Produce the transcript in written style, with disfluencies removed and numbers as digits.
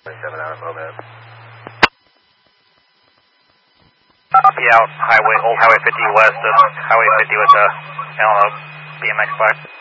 7 out of Moab. Out Old Highway 50 west of Highway 50 with the BMX bike.